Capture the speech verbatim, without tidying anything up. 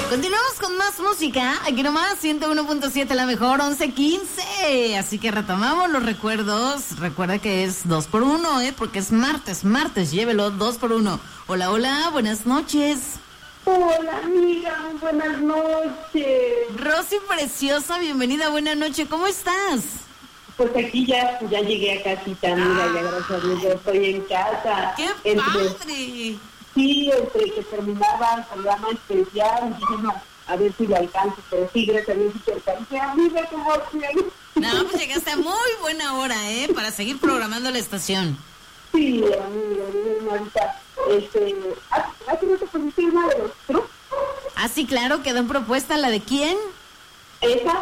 Continuamos con más música, aquí nomás, ciento uno punto siete, la mejor, once quince. Así que retomamos los recuerdos. Recuerda que es dos por uno, ¿eh? Porque es martes, martes, llévelo dos por uno. Hola, hola, buenas noches. Hola, amiga, muy buenas noches. Rosy Preciosa, bienvenida, buena noche, ¿cómo estás? Pues aquí ya, ya llegué a casita, amiga, ah, ya gracias a Dios, ya estoy en casa. ¡Qué entre, padre! Sí, entre que terminaba el programa especial, dije, no, a ver si lo alcanzo, pero sí, gracias a Dios, sí que alcancé, amiga, ¿cómo bien? No, pues llegaste a muy buena hora, ¿eh? Para seguir programando la estación. Sí, amiga, ahorita, este, ¿hace no te pusiste una de los trucos? Ah, sí, claro, quedó en propuesta, ¿la de quién? Esa.